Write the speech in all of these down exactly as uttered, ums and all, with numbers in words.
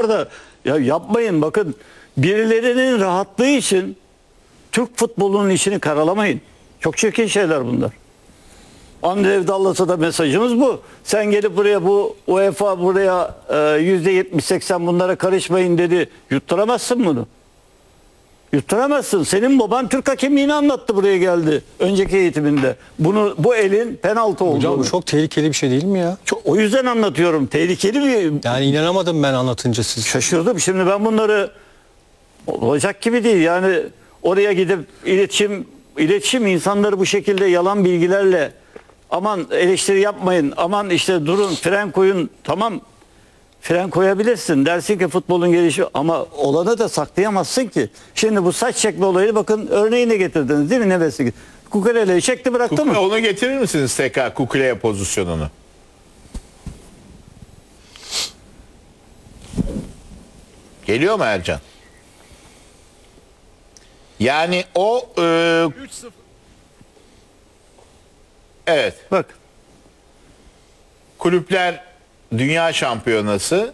bunlar da ya yapmayın bakın, birilerinin rahatlığı için Türk futbolunun içini karalamayın. Çok çirkin şeyler bunlar. Andrev Dallas'a da mesajımız bu. Sen gelip buraya bu UEFA buraya yüzde yetmiş seksen bunlara karışmayın dedi. Yutturamazsın bunu. Yutturamazsın. Senin baban Türk hakemliğini anlattı, buraya geldi. Önceki eğitiminde. Bunu, bu elin penaltı olduğunu. Hocam bu çok tehlikeli bir şey değil mi ya? Çok, o yüzden anlatıyorum. Tehlikeli bir... Yani inanamadım ben anlatınca siz. Şaşırdım. Şimdi ben bunları olacak gibi değil. Yani oraya gidip iletişim iletişim insanları bu şekilde yalan bilgilerle aman eleştiri yapmayın, aman işte durun, fren koyun. Tamam, fren koyabilirsin. Dersin ki futbolun gelişi, ama olanı da saklayamazsın ki. Şimdi bu saç çekme olayı, bakın örneğini getirdiniz değil mi? Nevesi. Kukurele'yi çekti bıraktı Kukule, mı? onu getirir misiniz tekrar, Kukule'ye pozisyonunu? Geliyor mu Ercan? Yani o e, evet, Bak. Kulüpler Dünya Şampiyonası,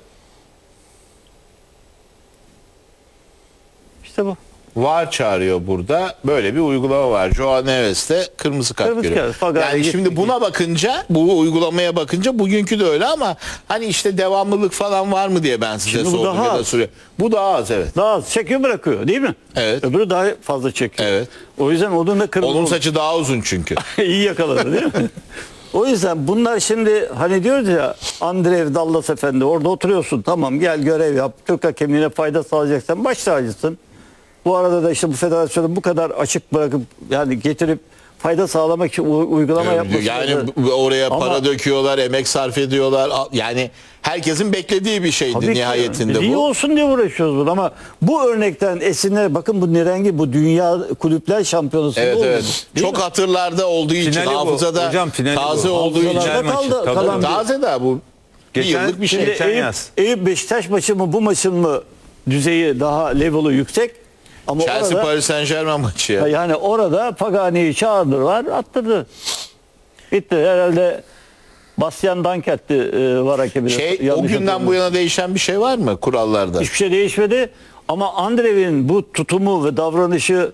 İşte bu. VAR çağırıyor burada. Böyle bir uygulama var. Joao Neves de kırmızı kart Kırmızı görüyor. kart, fakat Yani şimdi gittik. buna bakınca, bu uygulamaya bakınca bugünkü de öyle, ama hani işte devamlılık falan var mı diye ben size Şimdi bu sordum daha ya da az. soruyorum. Bu daha az, evet. Daha az çekiyor, bırakıyor değil mi? Evet. Öbürü daha fazla çekiyor. Evet. O yüzden onun da kırmızı. Onun saçı daha uzun çünkü. İyi yakaladı değil mi? O yüzden bunlar şimdi hani diyoruz ya, Andrev Dallas efendi, orada oturuyorsun, tamam gel görev yap. Türk hakemliğine fayda sağlayacaksan baş tacısın. Bu arada da işte bu federasyonu bu kadar açık bırakıp yani getirip fayda sağlamak için u- uygulama yapması. Yani oraya para Ama- döküyorlar, emek sarf ediyorlar. Yani herkesin beklediği bir şeydi Tabii ki, nihayetinde iyi bu. olsun diye uğraşıyoruz bunu, ama bu örnekten esinler, bakın bu Nirengi, bu dünya kulüpler şampiyonasında Evet oldu. evet. Değil Çok mi? hatırlarda olduğu için, Finali bu. hafızada Hocam finali taze bu. olduğu için. Hafızalarda maçı. kaldı, Tabii, kalan bir- Taze de bu. Bir Geçen- yıllık bir şey. Şimdi Geçen Eyüp, yaz. Eyüp Beşiktaş maçı mı bu maçın mı düzeyi daha level'ı yüksek, ama Chelsea orada, Paris Saint Germain maçı ya. yani orada Pagani'yi çağırdılar, attırdı. Bitti herhalde. Bastian Dankert'ti e, var hakemi. Şey, o Yanlış günden bu hatırlamıyorsam. yana değişen bir şey var mı kurallarda? Hiçbir şey değişmedi, ama Andrev'in bu tutumu ve davranışı,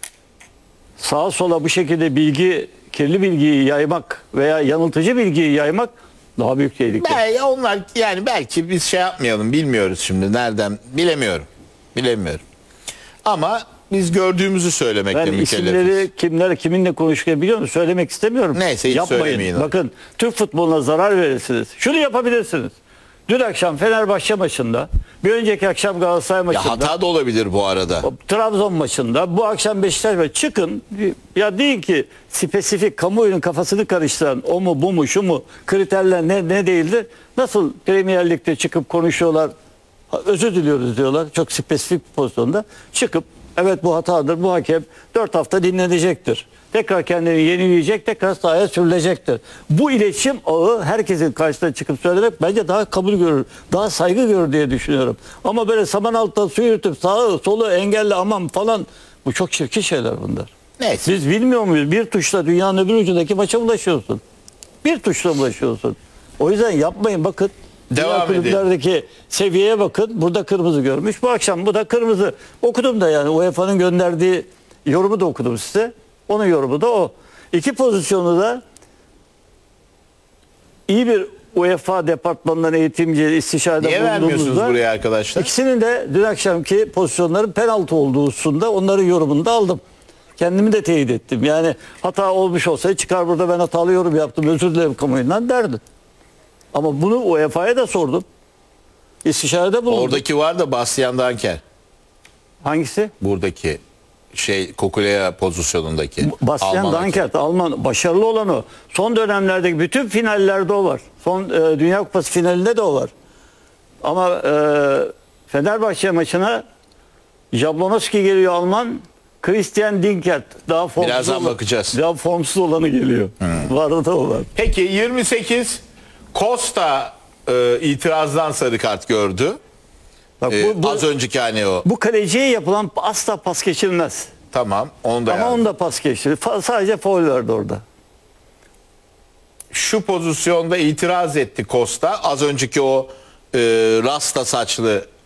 sağa sola bu şekilde bilgi, kirli bilgiyi yaymak veya yanıltıcı bilgiyi yaymak daha büyük tehlike. Belki onlar, yani belki biz şey yapmayalım, bilmiyoruz şimdi nereden, bilemiyorum. Bilemiyorum. Ama biz gördüğümüzü söylemekle Ben mükellefiz. isimleri, kimler kiminle konuştuğunu biliyor musun? Söylemek istemiyorum. Neyse, hiç söylemeyin onu. Bakın, Türk futboluna zarar verirsiniz. Şunu yapabilirsiniz. Dün akşam Fenerbahçe maçında, bir önceki akşam Galatasaray Ya maçında, hata da olabilir bu arada. Trabzon maçında, bu akşam Beşiktaş maçı, çıkın. Ya deyin ki spesifik, kamuoyunun kafasını karıştıran o mu bu mu şu mu kriterler ne ne değildir. Nasıl Premier Lig'de çıkıp konuşuyorlar, özür diliyoruz diyorlar, çok spesifik bir pozisyonda çıkıp evet bu hatadır, bu hakem dört hafta dinlenecektir. Tekrar kendini yenileyecek, tekrar sahaya sürülecektir. Bu iletişim ağı herkesin karşısına çıkıp söylemek bence daha kabul görür, daha saygı görür diye düşünüyorum. Ama böyle saman altında su yürütüp sağı solu engelli aman falan, bu çok çirkin şeyler bunlar. Neyse. Biz bilmiyor muyuz? Bir tuşla dünyanın öbür ucundaki maça ulaşıyorsun. Bir tuşla ulaşıyorsun. O yüzden yapmayın, bakın. Devam Diğer kulüplerdeki seviyeye bakın. Burada kırmızı görmüş. Bu akşam bu da kırmızı. Okudum da, yani U E F A'nın gönderdiği yorumu da okudum size. Onun yorumu da o. İki pozisyonu da iyi bir UEFA departmanından eğitimci, istişarede Niye vermiyorsunuz bulunduğumuzda buraya arkadaşlar? İkisinin de dün akşamki pozisyonların penaltı olduğu hususunda onların yorumunu da aldım. Kendimi de teyit ettim. Yani hata olmuş olsaydı çıkar burada ben hatalı yorum yaptım, özür dilerim kamuoyundan derdim. Ama bunu U E F A'ya da sordum. İstişarede bulundum. Oradaki var da Bastian Danker. Hangisi? Buradaki şey, Kukuleya pozisyonundaki. Bastian Alman Dankert, Alman, başarılı olan o. Son dönemlerdeki bütün finallerde o var. Son e, Dünya Kupası finalinde de o var. Ama e, Fenerbahçe maçına Jablonski geliyor, Alman. Christian Dinkert daha formsuz, Birazdan olan- bakacağız. daha formsuz olanı geliyor. Vardı da o var. Peki yirmi sekiz Costa e, itirazdan sarı kart gördü. Bak, E, bu, bu, az önceki hani o. bu kaleciye yapılan asla pas geçilmez. Tamam, onu da Ama yazdım. onu da pas geçti. Fa- sadece faul verdi orada. Şu pozisyonda itiraz etti Costa. Az önceki o e, rasta saçlı